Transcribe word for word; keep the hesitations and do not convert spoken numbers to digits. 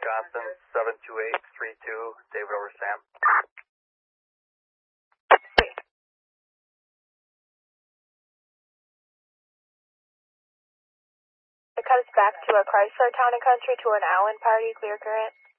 Wisconsin, seven two eight three two, David over Sam. It comes back to a Chrysler Town and Country to an Allen party, clear current.